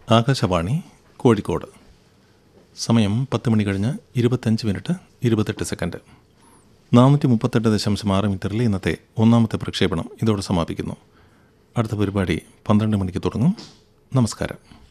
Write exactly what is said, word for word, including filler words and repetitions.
ആകാശവാണി കോഴിക്കോട്. സമയം പത്ത് മണി കഴിഞ്ഞ് ഇരുപത്തഞ്ച് മിനിറ്റ് ഇരുപത്തെട്ട് സെക്കൻഡ്. നാനൂറ്റി മുപ്പത്തെട്ട് ദശാംശം ആറ് മീറ്ററിൽ ഇന്നത്തെ ഒന്നാമത്തെ പ്രക്ഷേപണം ഇതോടെ സമാപിക്കുന്നു. അടുത്ത പരിപാടി പന്ത്രണ്ട് മണിക്ക് തുടങ്ങും. നമസ്കാരം.